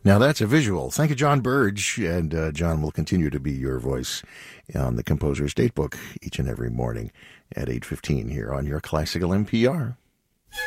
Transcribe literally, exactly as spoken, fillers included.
Now that's a visual. Thank you, John Burge. And uh, John will continue to be your voice on the Composer's Datebook each and every morning at eight fifteen here on your Classical N P R.